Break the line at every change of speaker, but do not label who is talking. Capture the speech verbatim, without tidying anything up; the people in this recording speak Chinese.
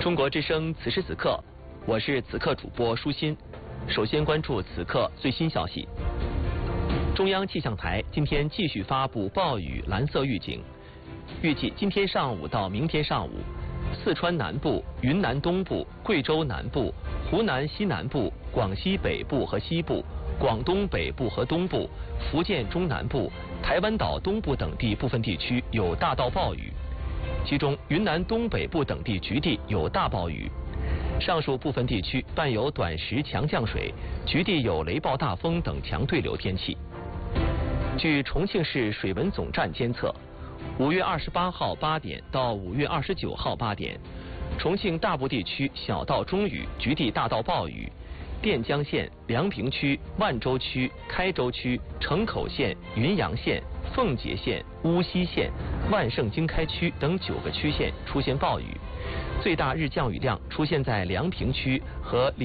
中国之声此时此刻，我是此刻主播舒心。首先关注此刻最新消息。中央气象台今天继续发布暴雨蓝色预警，预计今天上午到明天上午，四川南部、云南东部、贵州南部、湖南西南部、广西北部和西部、广东北部和东部、福建中南部、台湾岛东部等地部分地区有大到暴雨，其中云南东北部等地局地有大暴雨。上述部分地区伴有短时强降水，局地有雷暴大风等强对流天气。据重庆市水文总站监测，五月二十八号八点到五月二十九号八点，重庆大部地区小到中雨，局地大到暴雨。垫江县、梁平区、万州区、开州区、城口县、云阳县、奉节县、巫溪县、万盛经开区等九个区县出现暴雨，最大日降雨量出现在梁平区和